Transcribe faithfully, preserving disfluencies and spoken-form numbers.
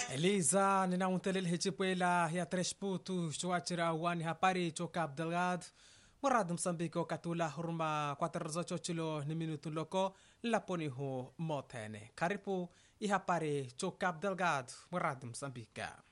Eliza ninauntelel hichipuela ya tres putu chuachira wani hapari choka Abdelgad Murad Msambiko katula hurma kwatarzo chochilo ni minutu loko laponi ho motene karipu ihapari choka Abdelgad Murad Msambika